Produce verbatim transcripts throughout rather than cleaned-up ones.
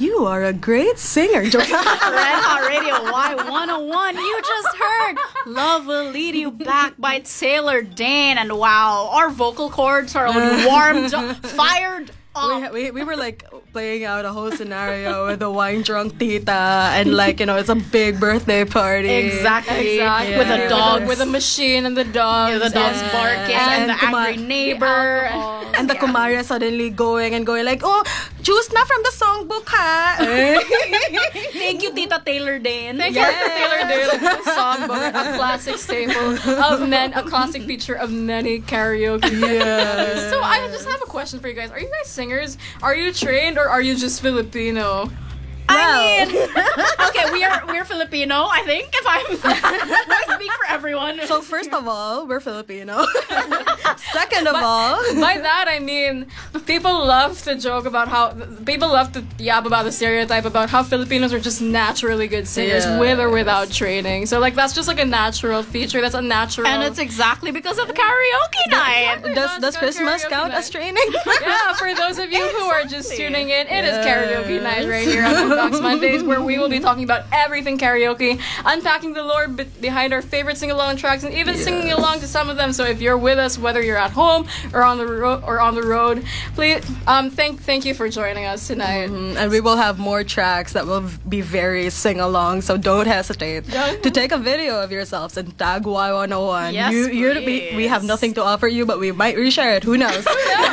You are a great singer. Red Hot Radio Y one oh one. You just heard Love Will Lead You Back by Taylor Dane. And wow, our vocal cords are warmed up, fired up. We, we, we were like playing out a whole scenario with a wine drunk tita and like, you know, it's a big birthday party. Exactly. Exactly. Yeah. With a dog. With a machine and the dogs. Yeah, the dog's and- barking And and, the kuma- angry neighbor. the alcohol. And the Yeah. kumare suddenly going and going like, oh, juice na from the songbook, ha? Thank you, Tita Taylor Dane. Thank Yes. you for Taylor Dale's songbook, a classic staple of men, a classic feature of many karaoke. Yeah. So I just have a question for you guys. Are you guys singers? Are you trained or are you just Filipino? I mean, okay, we are we're Filipino. I think if I'm, I speak for everyone. So first of all, we're Filipino. Second of all, By that I mean people love to joke about how people love to yab about the stereotype about how Filipinos are just naturally good singers Yes. with or without training. So like that's just like a natural feature. That's a natural. And it's exactly because of the karaoke night. does, does Go Christmas karaoke count night. as training? Yeah, for those of you who are just Exactly. tuning in, it is Yes. karaoke night right here on Boombox Mondays, where we will be talking about everything karaoke, unpacking the lore be- behind our favorite sing-along tracks, and even singing along to some of them. So if you're with us, whether you're at home or on the road or on the road, please um thank thank you for joining us tonight. Mm, and we will have more tracks that will be very sing-along, so don't hesitate Don't- to take a video of yourselves and tag Y one oh one. Yes, you, you're, we, we have please. nothing to offer you, but we might reshare it. Who knows?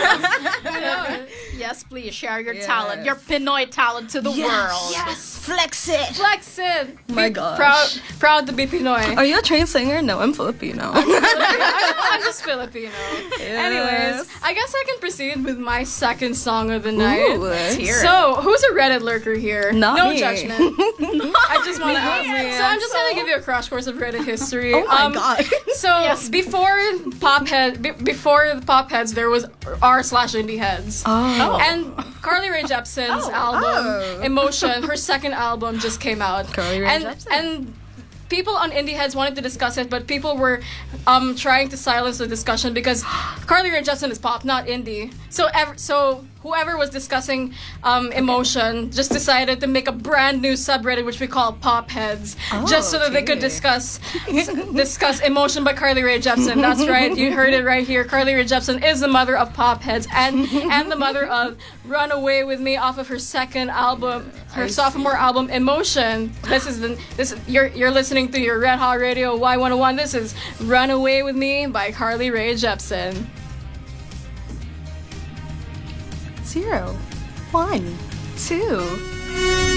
Yes, please share your Yes. talent, your Pinoy talent to the world. Flex it. Flex it. My Be gosh. Proud, proud to be Pinoy. Are you a trained singer? No, I'm Filipino. I'm, I'm just Filipino. Anyways, I guess I can proceed with my second song of the night. Ooh, let's hear it. So, who's a Reddit lurker here? Not no me. judgment. I just want to ask. Me. So I'm just gonna give you a crash course of Reddit history. Oh my Um, god. So before Pophead, be- before the Popheads, there was R slash Indie Heads. Oh. And Carly Rae Jepsen's album Oh. Emotion, her second album, just came out. Carly Rae and Jepsen. and people on Indie Heads wanted to discuss it, but people were um trying to silence the discussion because Carly Rae Jepsen is pop, not indie. So ever so whoever was discussing um, Emotion just decided to make a brand new subreddit which we call Pop Heads, just so that they could okay. discuss discuss Emotion by Carly Rae Jepsen. That's right, you heard it right here. Carly Rae Jepsen is the mother of Pop Heads and and the mother of Run Away With Me off of her second album, her sophomore album Emotion. This is the this you're you're listening to your Red Hot Radio Y one oh one. This is Run Away With Me by Carly Rae Jepsen. Zero, one, two,